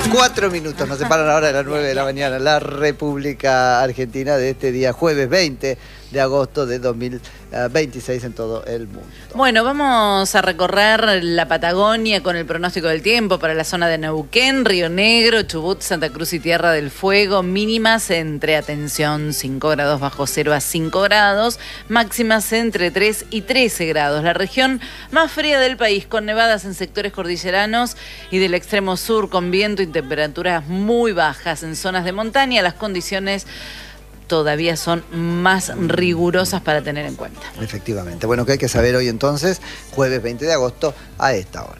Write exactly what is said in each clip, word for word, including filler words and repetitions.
Cuatro minutos nos separan ahora de las nueve de la mañana. La República Argentina de este día jueves veinte de agosto de dos mil veintiséis en todo el mundo. Bueno, vamos a recorrer la Patagonia con el pronóstico del tiempo para la zona de Neuquén, Río Negro, Chubut, Santa Cruz y Tierra del Fuego. Mínimas entre, atención, cinco grados bajo cero a cinco grados, máximas entre tres y trece grados. La región más fría del país, con nevadas en sectores cordilleranos y del extremo sur, con viento y temperaturas muy bajas. En zonas de montaña las condiciones todavía son más rigurosas para tener en cuenta. Efectivamente. Bueno, ¿qué hay que saber hoy entonces? Jueves veinte de agosto a esta hora.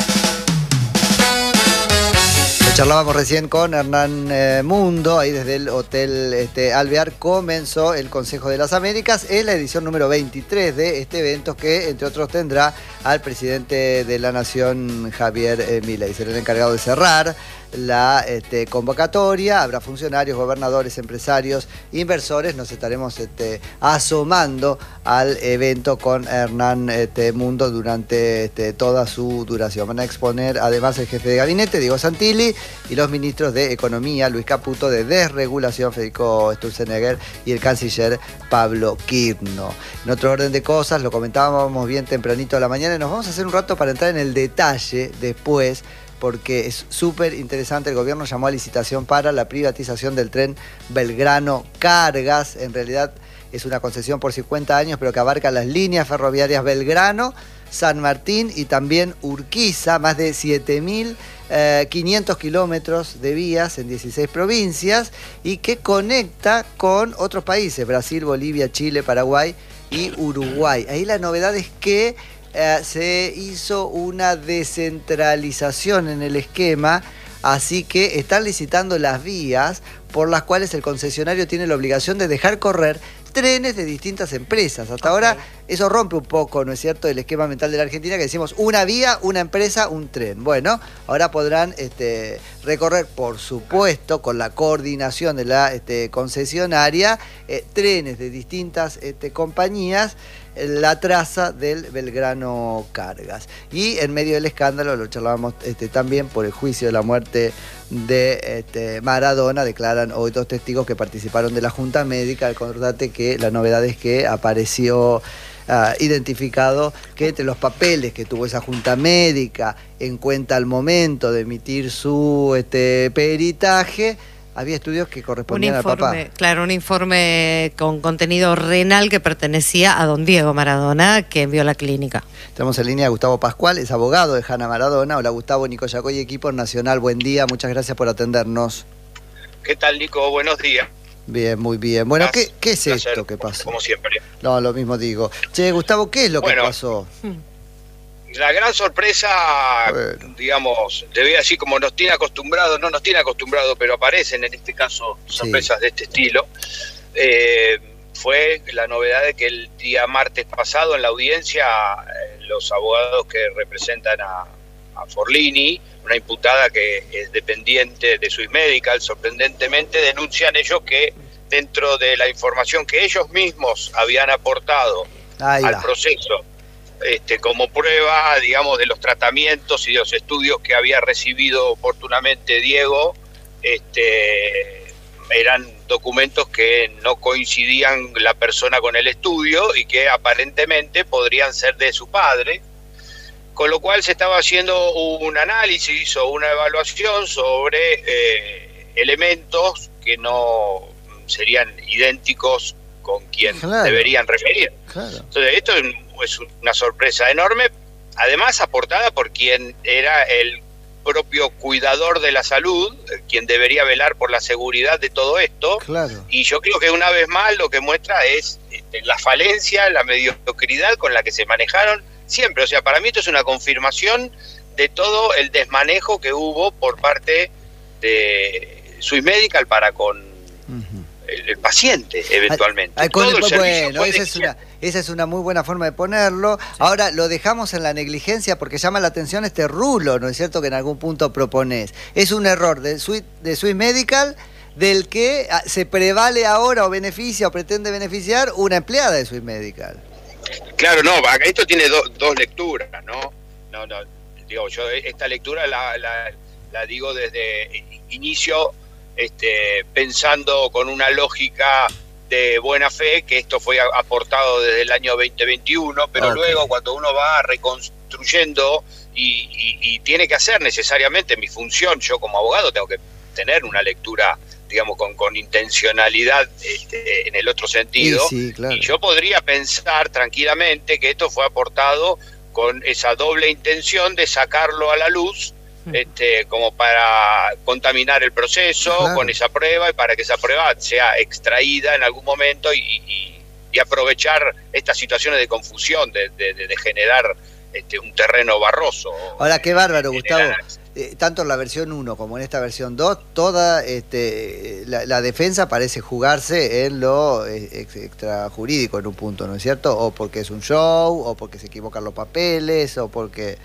Charlábamos recién con Hernán eh, Mundo, ahí desde el Hotel este, Alvear comenzó el Consejo de las Américas. Es la edición número veintitrés de este evento que, entre otros, tendrá al presidente de la Nación, Javier eh, Milei. Será el encargado de cerrar la este, convocatoria. Habrá funcionarios, gobernadores, empresarios, inversores. Nos estaremos este, asomando al evento con Hernán este, Mundo durante este, toda su duración. Van a exponer además el jefe de gabinete, Diego Santilli, y los ministros de Economía, Luis Caputo, de Desregulación, Federico Sturzenegger, y el canciller Pablo Quirno. En otro orden de cosas, lo comentábamos bien tempranito a la mañana, y nos vamos a hacer un rato para entrar en el detalle después, porque es súper interesante. El gobierno llamó a licitación para la privatización del tren Belgrano Cargas. En realidad es una concesión por cincuenta años, pero que abarca las líneas ferroviarias Belgrano, San Martín y también Urquiza, más de siete mil quinientos kilómetros de vías en dieciséis provincias, y que conecta con otros países, Brasil, Bolivia, Chile, Paraguay y Uruguay. Ahí la novedad es que eh, se hizo una descentralización en el esquema, así que están licitando las vías por las cuales el concesionario tiene la obligación de dejar correr trenes de distintas empresas. Hasta okay. ahora eso rompe un poco, ¿no es cierto?, el esquema mental de la Argentina, que decimos una vía, una empresa, un tren. Bueno, ahora podrán este, recorrer, por supuesto, con la coordinación de la este, concesionaria, eh, trenes de distintas este, compañías, la traza del Belgrano Cargas. Y en medio del escándalo, lo charlábamos este, también por el juicio de la muerte de este, Maradona, declaran hoy dos testigos que participaron de la Junta Médica. Acordate que la novedad es que apareció uh, identificado que entre los papeles que tuvo esa Junta Médica en cuenta al momento de emitir su este, peritaje, había estudios que correspondían informe, al papá. Claro, un informe con contenido renal que pertenecía a don Diego Maradona, que envió a la clínica. Estamos en línea a Gustavo Pascual, es abogado de Hanna Maradona. Hola Gustavo, Nico Yacoy, equipo nacional, buen día, muchas gracias por atendernos. ¿Qué tal, Nico? Buenos días. Bien, muy bien. Bueno, ¿qué, qué es placer, esto que pasó? Como siempre. No, lo mismo digo. Che, Gustavo, ¿qué es lo bueno, que pasó? La gran sorpresa, bueno. digamos, te voy a decir, como nos tiene acostumbrado, no nos tiene acostumbrado, pero aparecen en este caso sorpresas sí. de este estilo, eh, fue la novedad de que el día martes pasado en la audiencia eh, los abogados que representan a, a Forlini, una imputada que es dependiente de Swiss Medical, sorprendentemente denuncian ellos que dentro de la información que ellos mismos habían aportado Ahí al va. proceso, Este, como prueba, digamos, de los tratamientos y de los estudios que había recibido oportunamente Diego, este, eran documentos que no coincidían la persona con el estudio y que aparentemente podrían ser de su padre, con lo cual se estaba haciendo un análisis o una evaluación sobre eh, elementos que no serían idénticos con quien claro. deberían referir. Claro. Entonces, esto es es una sorpresa enorme, además aportada por quien era el propio cuidador de la salud, quien debería velar por la seguridad de todo esto, claro. y yo creo que una vez más lo que muestra es este, la falencia, la mediocridad con la que se manejaron siempre. O sea, para mí esto es una confirmación de todo el desmanejo que hubo por parte de Swiss Medical para con uh-huh. el, el paciente, eventualmente. Ay, todo el bueno, esa es una... Esa es una muy buena forma de ponerlo. Sí. Ahora, lo dejamos en la negligencia porque llama la atención este rulo, ¿no es cierto?, que en algún punto propones. Es un error de Swiss, de Swiss Medical, del que se prevale ahora o beneficia o pretende beneficiar una empleada de Swiss Medical. Claro, no, esto tiene do, dos lecturas, ¿no? No, no, digo, yo esta lectura la, la, la digo desde inicio, este, pensando con una lógica de buena fe, que esto fue aportado desde el año veinte veintiuno, pero okay. Luego cuando uno va reconstruyendo y, y, y tiene que hacer necesariamente mi función, yo como abogado tengo que tener una lectura, digamos, con, con intencionalidad este, en el otro sentido, sí, sí, claro. Y yo podría pensar tranquilamente que esto fue aportado con esa doble intención de sacarlo a la luz, este, como para contaminar el proceso, claro, con esa prueba, y para que esa prueba sea extraída en algún momento y, y, y aprovechar estas situaciones de confusión, de, de, de generar este, un terreno barroso. Ahora, qué bárbaro, Gustavo. Eh, tanto en la versión uno como en esta versión dos, toda este, la, la defensa parece jugarse en lo eh, extrajurídico en un punto, ¿no es cierto? O porque es un show, o porque se equivocan los papeles, o porque...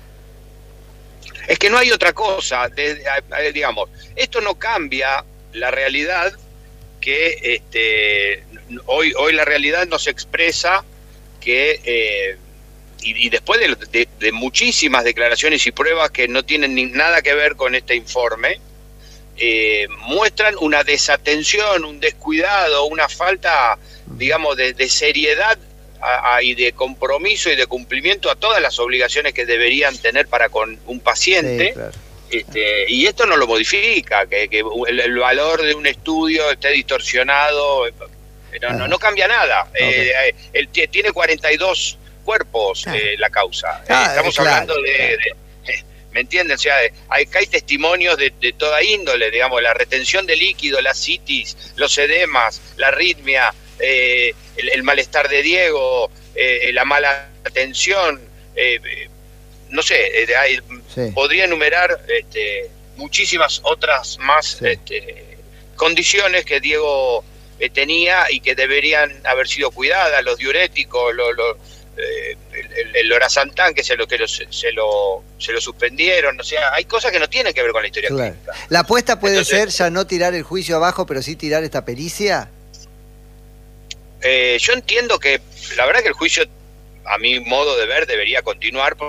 Es que no hay otra cosa, de, de, digamos, esto no cambia la realidad, que este, hoy, hoy la realidad nos expresa que, eh, y, y después de, de, de muchísimas declaraciones y pruebas que no tienen ni nada que ver con este informe, eh, muestran una desatención, un descuidado, una falta, digamos, de, de seriedad A, a, y de compromiso y de cumplimiento a todas las obligaciones que deberían tener para con un paciente, sí, claro. este, y esto no lo modifica, que, que el, el valor de un estudio esté distorsionado, no, no, no cambia nada. Okay. Eh, él tiene cuarenta y dos cuerpos, ah. eh, la causa. Ah, eh, estamos claro, hablando de, claro. de, ¿me entienden? O sea, hay, hay testimonios de, de toda índole, digamos, la retención de líquido, la citis, los edemas, la arritmia, Eh, el, el malestar de Diego, eh, la mala atención, eh, no sé, eh, hay, sí. podría enumerar este, muchísimas otras más sí. este, condiciones que Diego eh, tenía y que deberían haber sido cuidadas, los diuréticos, lo, lo, eh, el, el lorazepam, que se lo que lo, se lo se lo suspendieron, o sea, hay cosas que no tienen que ver con la historia claro. clínica. La apuesta puede Entonces, ser ya no tirar el juicio abajo, pero sí tirar esta pericia. Eh, yo entiendo que la verdad que el juicio, a mi modo de ver, debería continuar.